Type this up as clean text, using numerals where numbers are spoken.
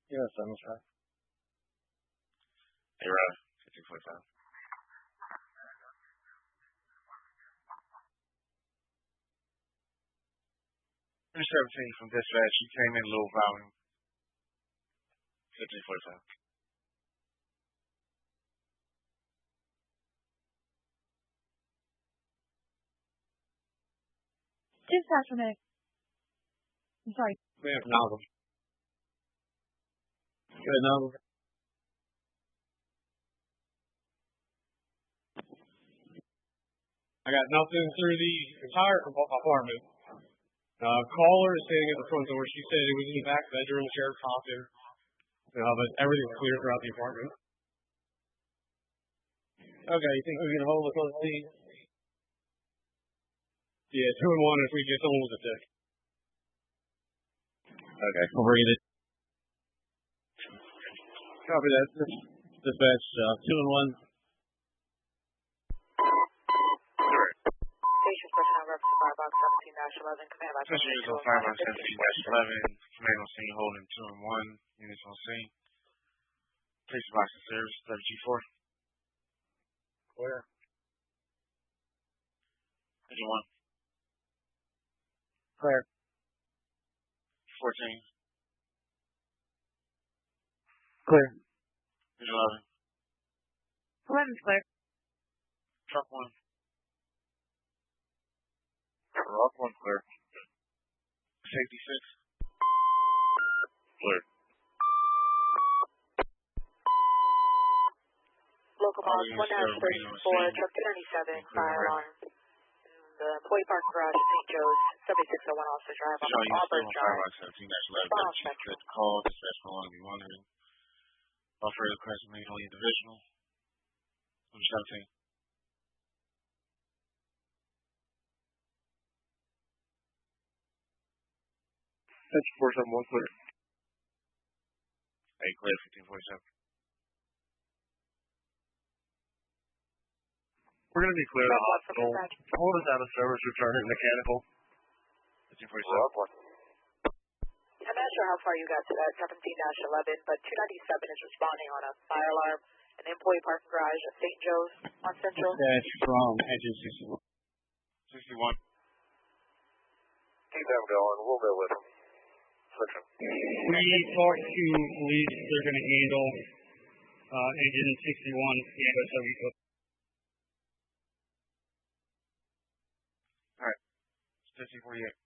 Yeah, 7-5. Hey, Rob. 1545. Interception from dispatch. You came in a little volume. 1545. Dispatch from it. I'm sorry. We have Novel. Good, Novel. I got nothing through the entire apartment. Caller is standing at the front door. She said it was in the back bedroom. The sheriff talked to her. But everything was clear throughout the apartment. Okay, you think we can hold the close lead? Yeah, 2-1 if we get someone with a tick. Okay, we'll bring it in. Copy that. Dispatch, 2-1. Station personnel reference Firebox 17-11, command by Station units on Firebox 17-11, command on scene holding 2-1, units on scene. Police box of service, 30G4. Clear. 31. Clear. 14. Clear. 11. 11's clear. Truck 1. Truck 1 clear. Safety 6. Clear. Local box 1-34, truck 297, fire alarm. The employee parking garage at St. Joe's, 7601 Officer Drive on Auburn Drive. Response Metro. Call, dispatch no longer be monitored. All further requests made only individual. Number 17. That's 471 clear. Hey, clear, 1547. We're going to be clear to the hospital. Hold us out of service, returning mechanical. 1547. I'm not sure how far you got to that 17-11, but 297 is responding on a fire alarm in the employee parking garage at St. Joe's on Central. That's from engine 61. 61. Keep them going. We'll go with them. Listen. We talked to police. They're going to handle engine 61. Yeah, that's how we go. All right. 1548.